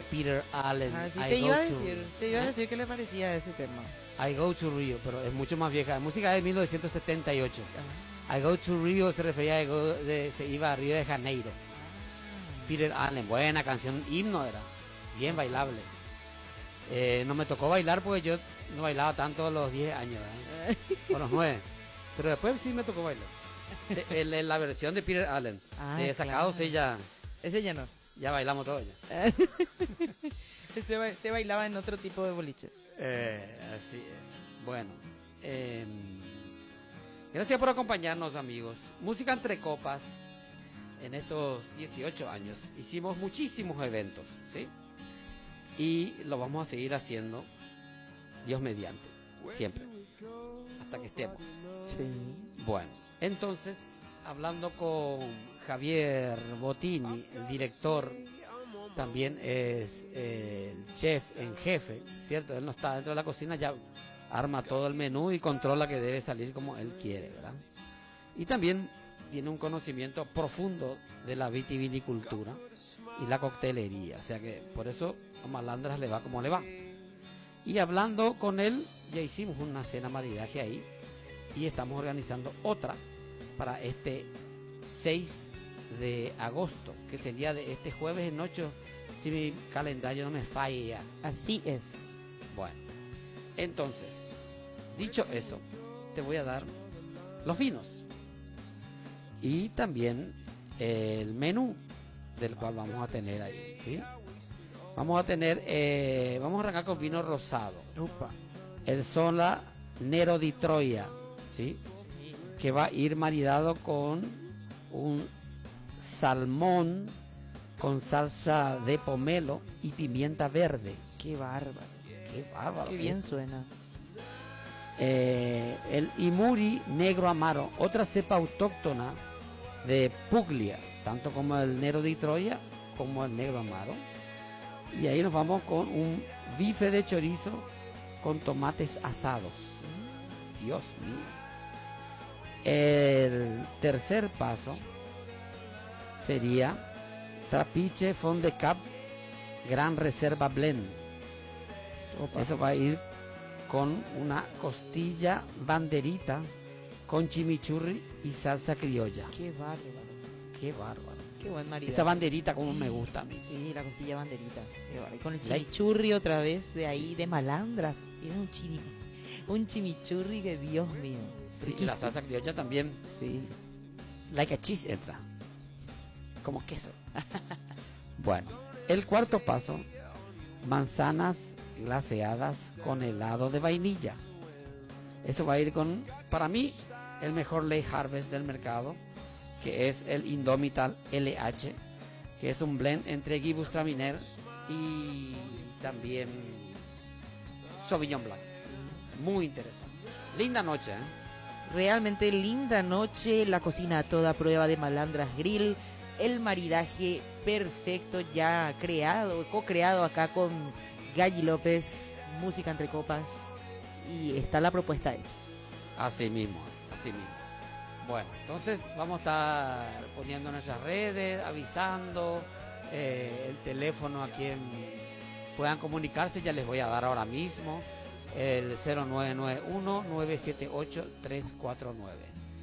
Peter Allen. Sí, I te Go iba a to- decir, qué le parecía ese tema. I Go to Rio, pero es mucho más vieja. La música es de 1978. I Go to Rio se refería se iba a Río de Janeiro. Peter Allen, buena canción, himno era, bien bailable. No me tocó bailar porque yo no bailaba tanto a los 10 años, ¿verdad? O los 9. Pero después sí me tocó bailar. La versión de Peter Allen, de Sacado, claro. sí, ya Ese ya no. bailamos todo ya. Se bailaba en otro tipo de boliches. Así es. Bueno, gracias por acompañarnos, amigos. Música entre copas. En estos 18 años hicimos muchísimos eventos, ¿sí? Y lo vamos a seguir haciendo, Dios mediante, siempre, hasta que estemos. Sí. Bueno, entonces, hablando con Javier Bottini, el director, también es el chef en jefe, ¿cierto? Él no está dentro de la cocina, ya arma todo el menú y controla que debe salir como él quiere, ¿verdad? Y también tiene un conocimiento profundo de la vitivinicultura y la coctelería, o sea que por eso a Malandras le va como le va. Y hablando con él, ya hicimos una cena maridaje ahí y estamos organizando otra para este 6 de agosto, que sería de este jueves en 8, si mi calendario no me falla. Así es. Bueno, entonces, dicho eso, te voy a dar los vinos y también el menú del cual vamos a tener ahí, ¿sí? Vamos a arrancar con vino rosado. Upa. El Sola Nero di Troia, ¿sí? Que va a ir maridado con un salmón con salsa de pomelo y pimienta verde. Qué bárbaro. Qué bárbaro. Qué bien suena. El Imuri Negro Amaro, otra cepa autóctona de Puglia, tanto como el Nero di Troia como el Negro Amaro. Y ahí nos vamos con un bife de chorizo con tomates asados. Dios mío. El tercer paso sería Trapiche Fond de Cap Gran Reserva Blend. Opa. Eso va a ir con una costilla banderita con chimichurri y salsa criolla. Qué bárbaro. Qué bárbaro. Qué buen maridaje. Esa banderita como me gusta a mí. Sí, la costilla banderita. Qué bárbaro. Y con el chimichurri otra vez de ahí, de Malandras. Tiene un chimichurri que Dios mío. Sí, y la salsa criolla también. Sí. Like a cheese entra. Como queso. Bueno, el cuarto paso, manzanas glaseadas con helado de vainilla. Eso va a ir con, para mí, el mejor Late Harvest del mercado, que es el Indomital LH, que es un blend entre Gewürztraminer y también Sauvignon Blanc. Muy interesante. Linda noche, ¿eh? Realmente linda noche, la cocina a toda prueba de Malandras Grill, el maridaje perfecto ya creado, co-creado acá con Galli López, música entre copas, y está la propuesta hecha. Así mismo, así mismo. Bueno, entonces vamos a estar poniendo en nuestras redes, avisando, el teléfono a quien puedan comunicarse, ya les voy a dar ahora mismo. El 0991-978-349.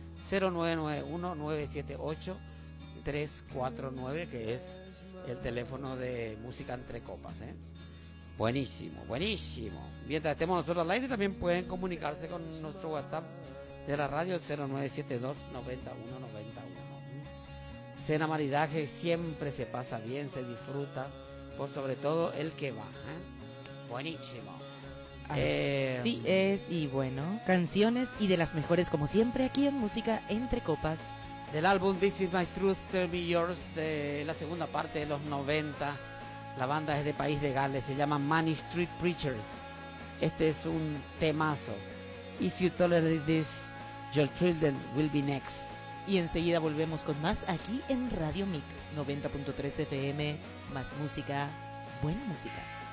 0991-978-349, que es el teléfono de música entre copas, ¿eh? Buenísimo, buenísimo. Mientras estemos nosotros al aire, también pueden comunicarse con nuestro WhatsApp de la radio, 0972 9191. Cena maridaje siempre se pasa bien, se disfruta, por sobre todo el que va, ¿eh? Buenísimo. Así es, y bueno, canciones y de las mejores como siempre aquí en Música Entre Copas. Del álbum This Is My Truth, Tell Me Yours, de la segunda parte de los 90. La banda es de País de Gales, se llama Money Street Preachers. Este es un temazo. If you tolerate this, your children will be next. Y enseguida volvemos con más aquí en Radio Mix 90.3 FM, más música, buena música.